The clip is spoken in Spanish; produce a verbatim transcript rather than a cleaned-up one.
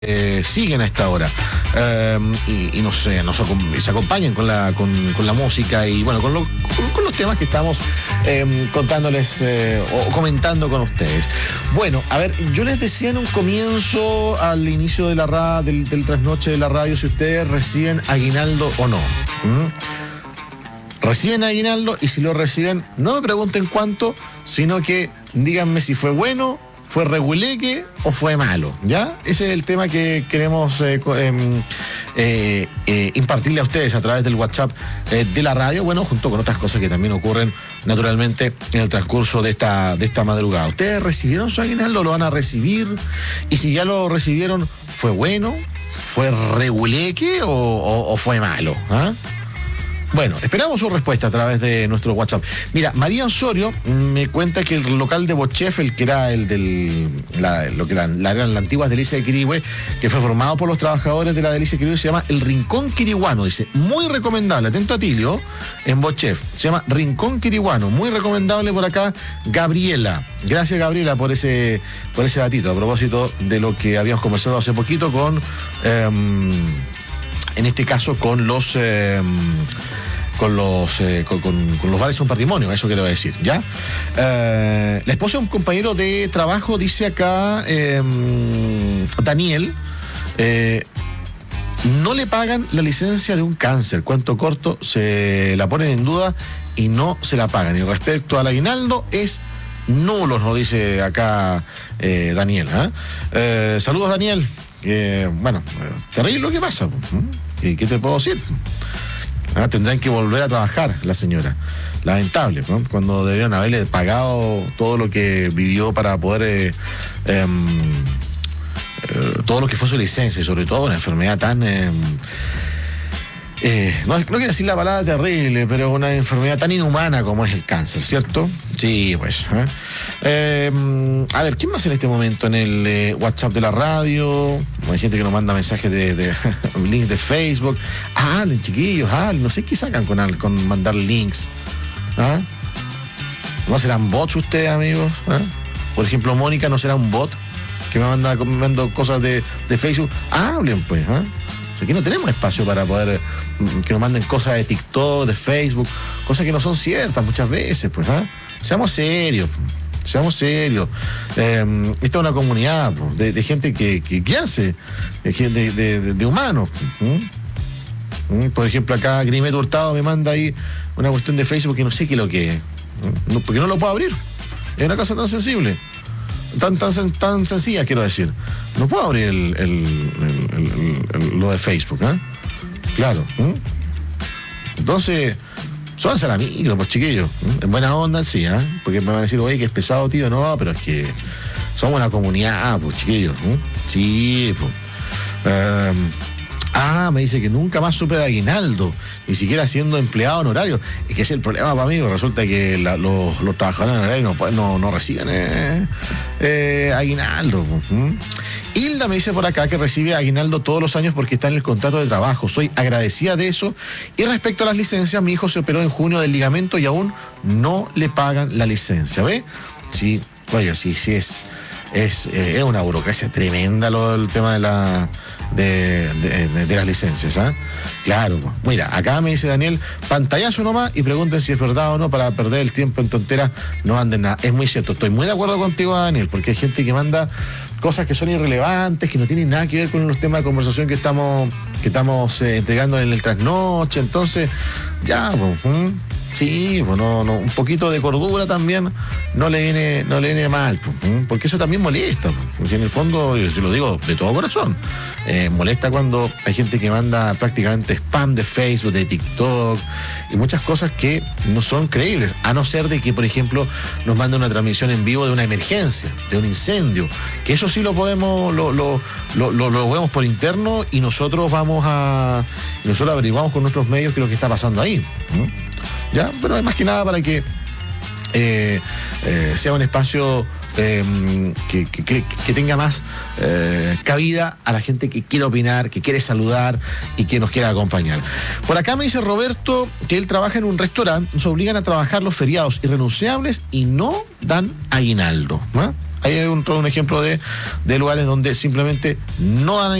Eh, siguen a esta hora eh, y, y nos, eh, nos acom- se acompañan con la, con, con la música y bueno, con, lo, con, con los temas que estamos eh, contándoles eh, o comentando con ustedes. Bueno, a ver, yo les decía en un comienzo, al inicio de la ra- del, del trasnoche de la radio, si ustedes reciben aguinaldo o no. ¿Mm? Reciben aguinaldo y si lo reciben, no me pregunten cuánto, sino que díganme si fue bueno, fue reguleque o fue malo, ¿ya? Ese es el tema que queremos eh, eh, eh, impartirle a ustedes a través del WhatsApp eh, de la radio, bueno, junto con otras cosas que también ocurren naturalmente en el transcurso de esta, de esta madrugada. ¿Ustedes recibieron su aguinaldo? ¿Lo van a recibir? Y si ya lo recibieron, ¿fue bueno? ¿Fue reguleque o, o, o fue malo? ¿Ah? Bueno, esperamos su respuesta a través de nuestro WhatsApp. Mira, María Osorio me cuenta que el local de Bochef, el que era el del la, lo que la, la, la, la antigua Delicia de Quirihue, que fue formado por los trabajadores de la Delicia de Quirihue, se llama El Rincón Quiriguano. Dice, muy recomendable, atento a Tilio, en Bochef. Se llama Rincón Quiriguano, muy recomendable por acá, Gabriela. Gracias, Gabriela, por ese, por ese datito, a propósito de lo que habíamos conversado hace poquito con, eh, en este caso, con los... Eh, con los eh, con, con, con los bares son patrimonio, eso quiero decir, ¿ya? Eh, la esposa de un compañero de trabajo dice acá, eh, Daniel, eh, no le pagan la licencia de un cáncer, cuento corto, se la ponen en duda y no se la pagan. Y respecto al aguinaldo, es nulo, nos dice acá eh, Daniel. ¿eh? Eh, saludos, Daniel. Eh, bueno, eh, terrible lo que pasa. ¿eh? ¿Qué te puedo decir? Ah, tendrán que volver a trabajar la señora. Lamentable, ¿no? Cuando deberían haberle pagado todo lo que vivió para poder eh, eh, eh, todo lo que fue su licencia y sobre todo una enfermedad tan eh, eh, no, no quiero decir la palabra terrible, pero una enfermedad tan inhumana como es el cáncer, ¿cierto? Sí, pues ¿eh? Eh, a ver, ¿quién más en este momento en el eh, WhatsApp de la radio? Hay gente que nos manda mensajes de, de links de Facebook. Ah, hablen, chiquillos, hablen. No sé qué sacan con, con mandar links. ¿Ah? ¿No serán bots ustedes, amigos? ¿Ah? Por ejemplo, Mónica, ¿no será un bot que me manda, me manda cosas de, de Facebook? Ah, hablen, pues. ¿Ah? Aquí no tenemos espacio para poder que nos manden cosas de TikTok, de Facebook, cosas que no son ciertas muchas veces, pues. ¿Ah? Seamos serios. Seamos serios. Eh, esta es una comunidad de, de gente que, que, que hace, de, de, de, de humanos. ¿Mm? Por ejemplo, acá Grimet Hurtado me manda ahí una cuestión de Facebook que no sé qué es lo que es. ¿Mm? No, porque no lo puedo abrir. Es una cosa tan sensible. Tan, tan, tan sencilla, quiero decir. No puedo abrir el, el, el, el, el, lo de Facebook. ¿eh? Claro. ¿Mm? Entonces... Súbanse a la micro, pues chiquillos. En buena onda, sí, ¿eh? Porque me van a decir, oye, que es pesado, tío. No, pero es que somos una comunidad, pues chiquillos. ¿eh? Sí, pues. Eh, ah, me dice que nunca más supe de aguinaldo, ni siquiera siendo empleado honorario. Es que ese es el problema para mí, resulta que la, los, los trabajadores honorarios no, no, no reciben eh, eh, aguinaldo. Pues, ¿eh? Hilda me dice por acá que recibe aguinaldo todos los años porque está en el contrato de trabajo. Soy agradecida de eso. Y respecto a las licencias, mi hijo se operó en junio del ligamento y aún no le pagan la licencia. ¿Ve? Sí, oye, sí, sí es, es, eh, es una burocracia tremenda lo, el tema de la de, de, de, de las licencias. ¿eh? Claro. Mira, acá me dice Daniel, pantallazo nomás y pregunten si es verdad o no para perder el tiempo en tonteras, no anden nada. Es muy cierto, estoy muy de acuerdo contigo, Daniel, porque hay gente que manda cosas que son irrelevantes, que no tienen nada que ver con los temas de conversación que estamos que estamos eh, entregando en el trasnoche. Entonces, ya, pues, ¿eh? sí, pues no, no, un poquito de cordura también no le viene, no le viene mal, pues, ¿eh? Porque eso también molesta, pues, en el fondo, y se lo digo de todo corazón, eh, molesta cuando hay gente que manda prácticamente spam de Facebook, de TikTok y muchas cosas que no son creíbles, a no ser de que, por ejemplo, nos manda una transmisión en vivo de una emergencia, de un incendio, que eso sí lo podemos, lo, lo, lo, lo, lo vemos por interno y nosotros vamos a, y nosotros averiguamos con nuestros medios qué es lo que está pasando ahí, ¿eh? ¿Ya? Pero es más que nada para que eh, eh, sea un espacio eh, que, que, que, que tenga más eh, cabida a la gente que quiere opinar, que quiere saludar y que nos quiera acompañar. Por acá me dice Roberto que él trabaja en un restaurante, nos obligan a trabajar los feriados irrenunciables y no dan aguinaldo, ¿no? Ahí hay un, un ejemplo de, de lugares donde simplemente no dan